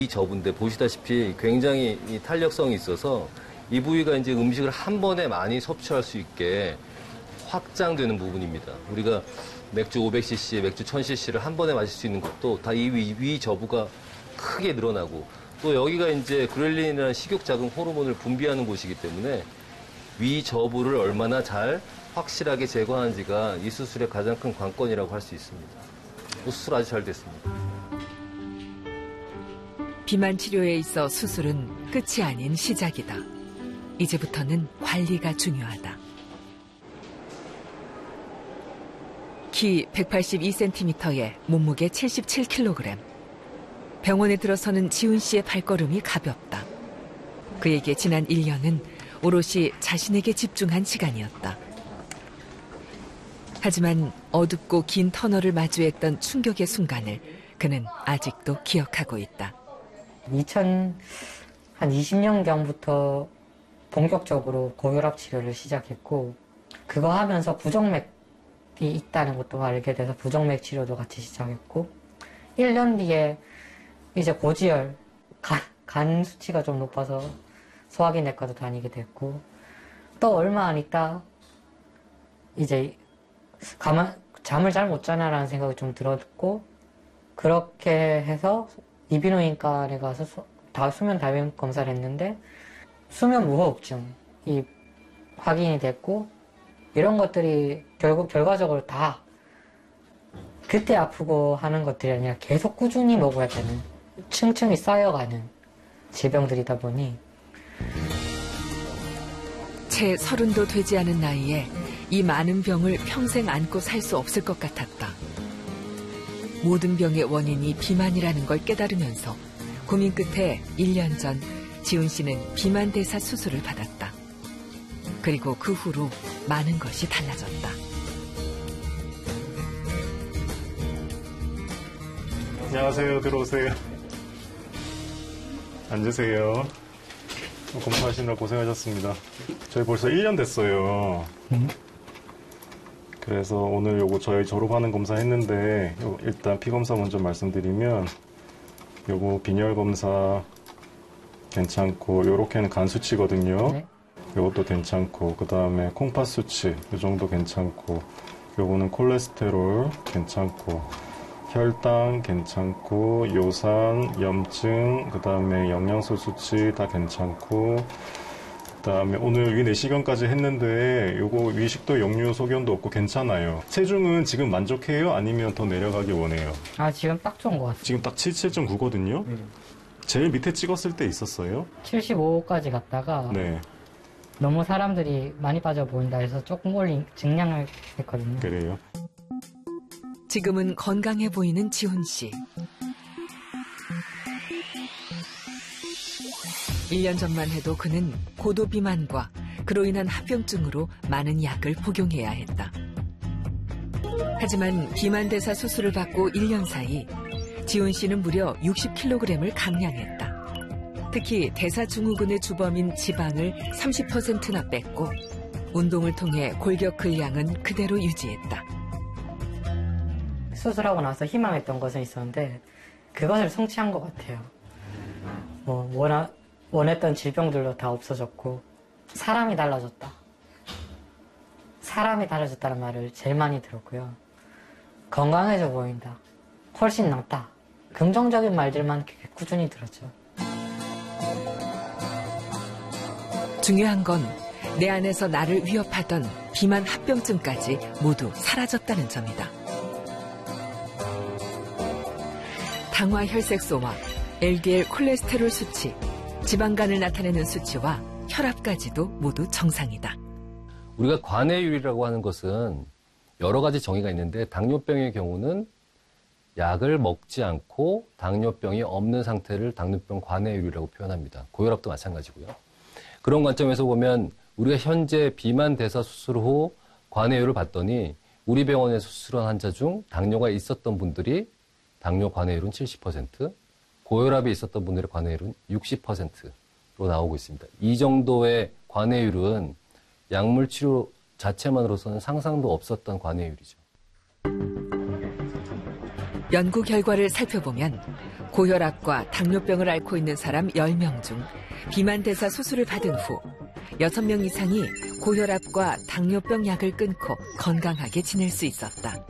이 저부인데 보시다시피 굉장히 이 탄력성이 있어서 이 부위가 이제 음식을 한 번에 많이 섭취할 수 있게 확장되는 부분입니다. 우리가 맥주 500cc, 맥주 1000cc를 한 번에 마실 수 있는 것도 다 이 위 저부가 크게 늘어나고 또 여기가 이제 그렐린이라는 식욕 자극 호르몬을 분비하는 곳이기 때문에 위 저부를 얼마나 잘 확실하게 제거하는지가 이 수술의 가장 큰 관건이라고 할 수 있습니다. 수술 아주 잘 됐습니다. 비만 치료에 있어 수술은 끝이 아닌 시작이다. 이제부터는 관리가 중요하다. 키 182cm에 몸무게 77kg. 병원에 들어서는 지훈 씨의 발걸음이 가볍다. 그에게 지난 1년은 오롯이 자신에게 집중한 시간이었다. 하지만 어둡고 긴 터널을 마주했던 충격의 순간을 그는 아직도 기억하고 있다. 20년경부터 본격적으로 고혈압 치료를 시작했고 그거 하면서 부정맥이 있다는 것도 알게 돼서 부정맥 치료도 같이 시작했고 1년 뒤에 이제 고지혈, 간 수치가 좀 높아서 소화기내과도 다니게 됐고 또 얼마 안 있다 이제 잠을 잘 못 자나라는 생각이 좀 들었고 그렇게 해서 이비인후과에 가서 수면 다변 검사를 했는데 수면 무호흡증이 확인이 됐고 이런 것들이 결국 결과적으로 다 그때 아프고 하는 것들이 아니라 계속 꾸준히 먹어야 되는 층층이 쌓여가는 질병들이다 보니 채 30도 되지 않은 나이에 이 많은 병을 평생 안고 살 수 없을 것 같았다. 모든 병의 원인이 비만이라는 걸 깨달으면서 고민 끝에 1년 전 지훈 씨는 비만 대사 수술을 받았다. 그리고 그 후로 많은 것이 달라졌다. 안녕하세요. 들어오세요. 앉으세요. 검사하시느라 고생하셨습니다. 저희 벌써 1년 됐어요. 그래서 오늘 요거 저희 졸업하는 검사 했는데 일단 피 검사 먼저 말씀드리면 요거 빈혈 검사 괜찮고 요렇게는 간 수치거든요. 네. 요것도 괜찮고 그 다음에 콩팥 수치 요 정도 괜찮고 요거는 콜레스테롤 괜찮고 혈당 괜찮고 요산, 염증 그 다음에 영양소 수치 다 괜찮고 그다음에 오늘 위 내시경까지 했는데 요거 위식도 역류 소견도 없고 괜찮아요. 체중은 지금 만족해요? 아니면 더 내려가기 원해요? 지금 딱 좋은 것 같아요. 지금 딱 77.9거든요. 제일 밑에 찍었을 때 있었어요? 75까지 갔다가 네. 너무 사람들이 많이 빠져 보인다 해서 조금 증량을 했거든요. 그래요. 지금은 건강해 보이는 지훈 씨. 1년 전만 해도 그는 고도 비만과 그로 인한 합병증으로 많은 약을 복용해야 했다. 하지만 비만 대사 수술을 받고 1년 사이 지훈 씨는 무려 60kg을 감량했다. 특히 대사 증후군의 주범인 지방을 30%나 뺐고 운동을 통해 골격 근량은 그대로 유지했다. 수술하고 나서 희망했던 것은 있었는데 그것을 성취한 것 같아요. 원했던 질병들도 다 없어졌고 사람이 달라졌다. 사람이 달라졌다는 말을 제일 많이 들었고요. 건강해져 보인다. 훨씬 낫다. 긍정적인 말들만 꾸준히 들었죠. 중요한 건 내 안에서 나를 위협하던 비만 합병증까지 모두 사라졌다는 점이다. 당화 혈색소와 LDL 콜레스테롤 수치, 지방간을 나타내는 수치와 혈압까지도 모두 정상이다. 우리가 관해율이라고 하는 것은 여러 가지 정의가 있는데 당뇨병의 경우는 약을 먹지 않고 당뇨병이 없는 상태를 당뇨병 관해율이라고 표현합니다. 고혈압도 마찬가지고요. 그런 관점에서 보면 우리가 현재 비만 대사 수술 후 관해율을 봤더니 우리 병원에서 수술한 환자 중 당뇨가 있었던 분들이 당뇨 관해율은 70%, 고혈압이 있었던 분들의 관해율은 60%로 나오고 있습니다. 이 정도의 관해율은 약물 치료 자체만으로서는 상상도 없었던 관해율이죠. 연구 결과를 살펴보면 고혈압과 당뇨병을 앓고 있는 사람 10명 중 비만대사 수술을 받은 후 6명 이상이 고혈압과 당뇨병 약을 끊고 건강하게 지낼 수 있었다.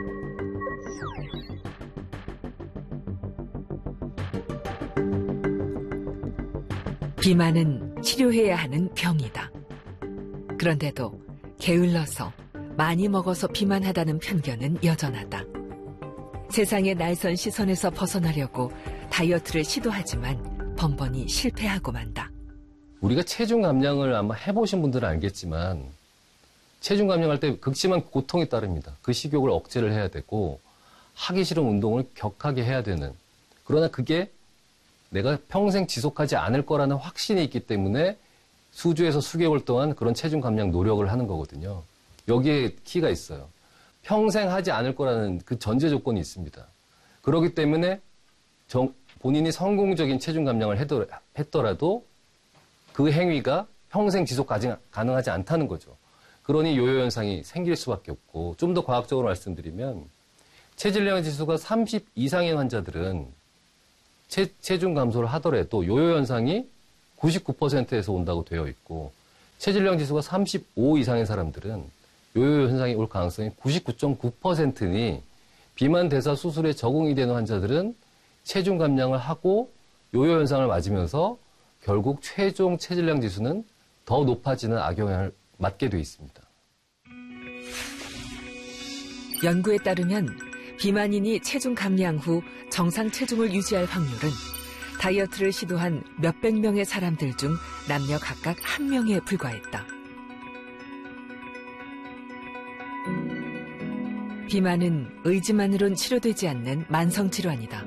비만은 치료해야 하는 병이다. 그런데도 게을러서 많이 먹어서 비만하다는 편견은 여전하다. 세상의 날선 시선에서 벗어나려고 다이어트를 시도하지만 번번이 실패하고 만다. 우리가 체중 감량을 아마 해보신 분들은 알겠지만 체중 감량할 때 극심한 고통이 따릅니다. 그 식욕을 억제를 해야 되고 하기 싫은 운동을 격하게 해야 되는, 그러나 그게 내가 평생 지속하지 않을 거라는 확신이 있기 때문에 수주에서 수개월 동안 그런 체중 감량 노력을 하는 거거든요. 여기에 키가 있어요. 평생 하지 않을 거라는 그 전제 조건이 있습니다. 그렇기 때문에 본인이 성공적인 체중 감량을 했더라도 그 행위가 평생 지속 가능하지 않다는 거죠. 그러니 요요 현상이 생길 수밖에 없고, 좀 더 과학적으로 말씀드리면 체질량 지수가 30 이상인 환자들은 체중 감소를 하더라도 요요 현상이 99%에서 온다고 되어 있고, 체질량 지수가 35 이상인 사람들은 요요 현상이 올 가능성이 99.9%니 비만 대사 수술에 적응이 되는 환자들은 체중 감량을 하고 요요 현상을 맞으면서 결국 최종 체질량 지수는 더 높아지는 악영향을 맞게 돼 있습니다. 연구에 따르면 비만인이 체중 감량 후 정상 체중을 유지할 확률은 다이어트를 시도한 몇백 명의 사람들 중 남녀 각각 1명에 불과했다. 비만은 의지만으론 치료되지 않는 만성질환이다.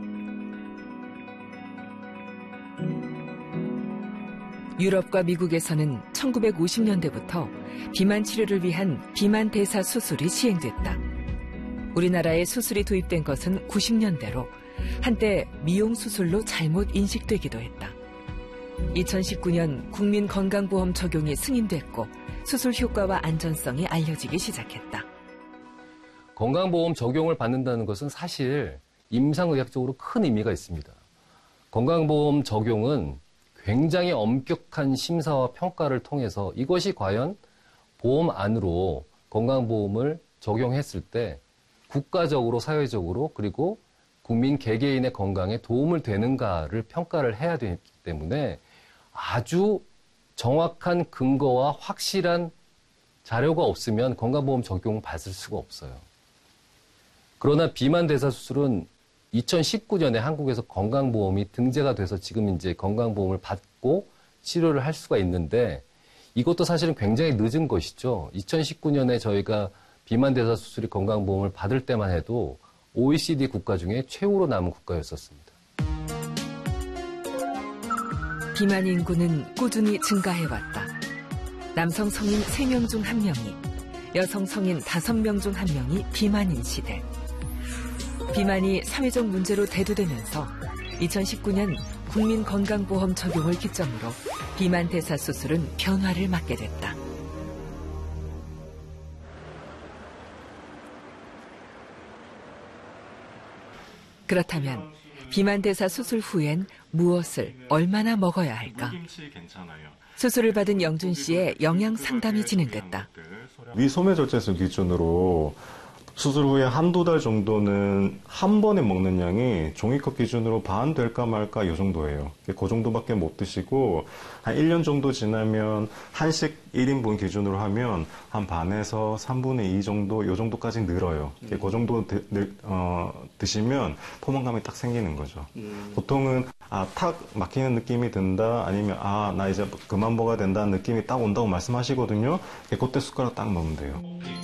유럽과 미국에서는 1950년대부터 비만 치료를 위한 비만 대사 수술이 시행됐다. 우리나라에 수술이 도입된 것은 90년대로 한때 미용 수술로 잘못 인식되기도 했다. 2019년 국민건강보험 적용이 승인됐고 수술 효과와 안전성이 알려지기 시작했다. 건강보험 적용을 받는다는 것은 사실 임상의학적으로 큰 의미가 있습니다. 건강보험 적용은 굉장히 엄격한 심사와 평가를 통해서 이것이 과연 보험 안으로 건강보험을 적용했을 때 국가적으로, 사회적으로, 그리고 국민 개개인의 건강에 도움을 되는가를 평가를 해야 되기 때문에 아주 정확한 근거와 확실한 자료가 없으면 건강보험 적용을 받을 수가 없어요. 그러나 비만 대사 수술은 2019년에 한국에서 건강보험이 등재가 돼서 지금 이제 건강보험을 받고 치료를 할 수가 있는데, 이것도 사실은 굉장히 늦은 것이죠. 2019년에 저희가 비만 대사 수술이 건강보험을 받을 때만 해도 OECD 국가 중에 최후로 남은 국가였었습니다. 비만 인구는 꾸준히 증가해왔다. 남성 성인 3명 중 1명이, 여성 성인 5명 중 1명이 비만인 시대. 비만이 사회적 문제로 대두되면서 2019년 국민건강보험 적용을 기점으로 비만 대사 수술은 변화를 맞게 됐다. 그렇다면 비만 대사 수술 후엔 무엇을 얼마나 먹어야 할까? 수술을 받은 영준 씨의 영양 상담이 진행됐다. 위소매절제술 기준으로 수술 후에 한두 달 정도는 한 번에 먹는 양이 종이컵 기준으로 반 될까 말까 이 정도예요. 그 정도밖에 못 드시고 한 1년 정도 지나면 한식 1인분 기준으로 하면 한 반에서 3분의 2 정도 이 정도까지 늘어요. 그 정도 드시면 포만감이 딱 생기는 거죠. 보통은 탁 막히는 느낌이 든다, 아니면 나 이제 그만 먹어야 된다는 느낌이 딱 온다고 말씀하시거든요. 그때 숟가락 딱 넣으면 돼요.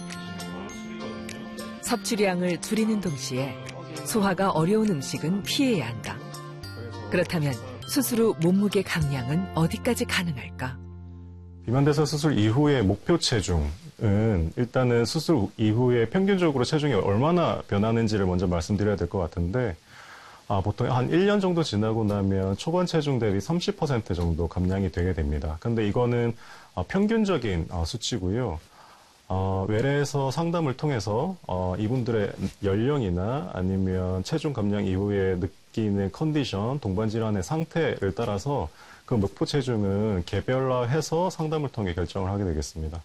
섭취량을 줄이는 동시에 소화가 어려운 음식은 피해야 한다. 그렇다면 수술 후 몸무게 감량은 어디까지 가능할까? 비만대사 수술 이후의 목표 체중은 일단은 수술 이후에 평균적으로 체중이 얼마나 변하는지를 먼저 말씀드려야 될 것 같은데, 보통 한 1년 정도 지나고 나면 초반 체중 대비 30% 정도 감량이 되게 됩니다. 근데 이거는 평균적인 수치고요. 외래에서 상담을 통해서 이분들의 연령이나 아니면 체중 감량 이후에 인의 컨디션, 동반 질환의 상태를 따라서 그 목표 체중은 개별화해서 상담을 통해 결정을 하게 되겠습니다.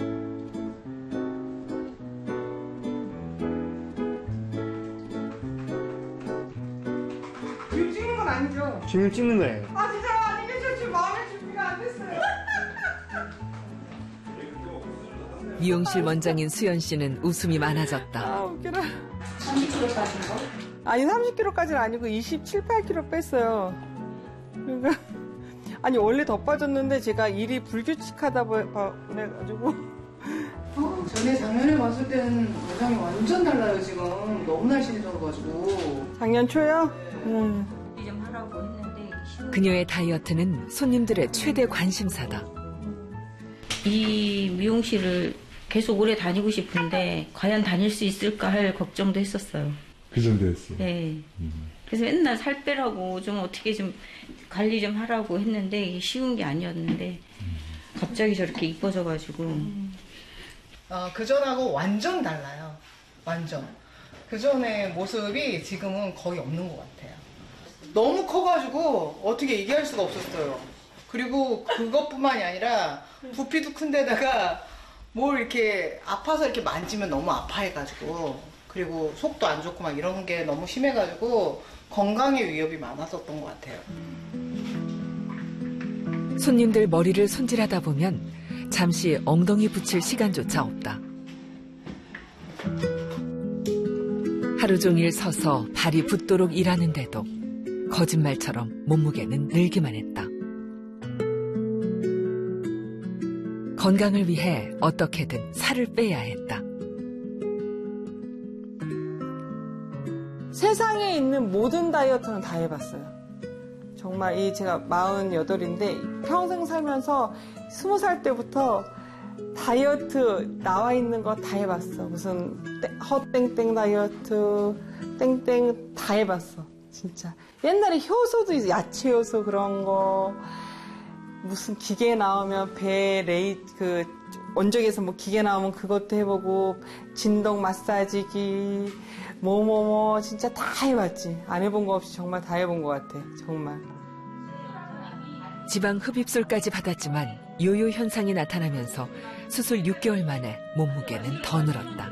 지금 찍는 건 아니죠? 지금 찍는 거예요. 아 진짜 아니겠죠? 지금 마음의 준비가 안 됐어요. 미용실 원장인 수연 씨는 웃음이 많아졌다. 아 웃겨라. 30kg 빠진 거? 아니 30kg까지는 아니고 27, 8kg 뺐어요. 그러니까 아니 원래 더 빠졌는데 제가 일이 불규칙하다 보내가지고. 전에 작년에 봤을 때는 모양이 완전 달라요 지금. 너무 날씬해져가지고. 작년 초요? 좀 하라고 했는데 그녀의 다이어트는 손님들의 최대 관심사다. 이 미용실을 계속 오래 다니고 싶은데 과연 다닐 수 있을까 할 걱정도 했었어요. 그 정도였어요. 네. 그래서 맨날 살 빼라고 좀 어떻게 좀 관리 좀 하라고 했는데 이게 쉬운 게 아니었는데 갑자기 저렇게 이뻐져가지고 그전하고 완전 달라요. 완전. 그전의 모습이 지금은 거의 없는 것 같아요. 너무 커가지고 어떻게 얘기할 수가 없었어요. 그리고 그것뿐만이 아니라 부피도 큰 데다가 뭘 이렇게 아파서 이렇게 만지면 너무 아파해가지고 그리고 속도 안 좋고 막 이런 게 너무 심해가지고 건강에 위협이 많았었던 것 같아요. 손님들 머리를 손질하다 보면 잠시 엉덩이 붙일 시간조차 없다. 하루 종일 서서 발이 붓도록 일하는데도 거짓말처럼 몸무게는 늘기만 했다. 건강을 위해 어떻게든 살을 빼야 했다. 세상에 있는 모든 다이어트는 다 해봤어요. 정말 이 제가 48인데 평생 살면서 20살 때부터 다이어트 나와 있는 거 다 해봤어. 무슨 헛땡땡 다이어트, 땡땡 다 해봤어. 진짜. 옛날에 효소도 있어. 야채 효소 그런 거. 무슨 기계 나오면 원적에서 뭐 기계 나오면 그것도 해보고, 진동 마사지기, 진짜 다 해봤지. 안 해본 거 없이 정말 다 해본 것 같아. 정말. 지방 흡입술까지 받았지만 요요 현상이 나타나면서 수술 6개월 만에 몸무게는 더 늘었다.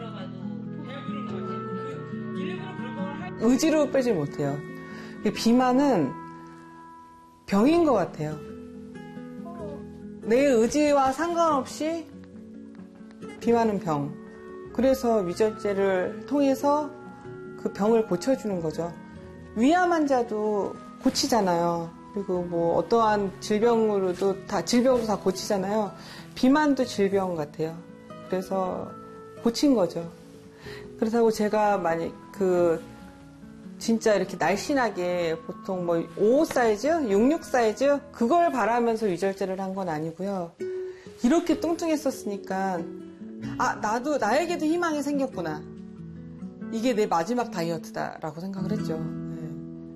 의지로 빼지 못해요. 비만은 병인 것 같아요. 내 의지와 상관없이 비만은 병. 그래서 위절제를 통해서 그 병을 고쳐주는 거죠. 위암 환자도 고치잖아요. 그리고 뭐 어떠한 질병도 다 고치잖아요. 비만도 질병 같아요. 그래서 고친 거죠. 그렇다고 제가 만약 진짜 이렇게 날씬하게 보통 55 사이즈, 66 사이즈 그걸 바라면서 위절제를 한 건 아니고요. 이렇게 뚱뚱했었으니까 나에게도 희망이 생겼구나. 이게 내 마지막 다이어트다라고 생각을 했죠. 네.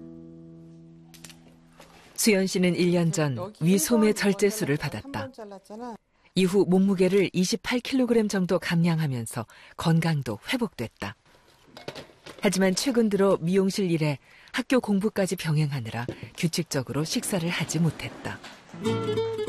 수연 씨는 1년 전 위소매 절제술을 받았다. 이후 몸무게를 28kg 정도 감량하면서 건강도 회복됐다. 하지만 최근 들어 미용실 일에 학교 공부까지 병행하느라 규칙적으로 식사를 하지 못했다.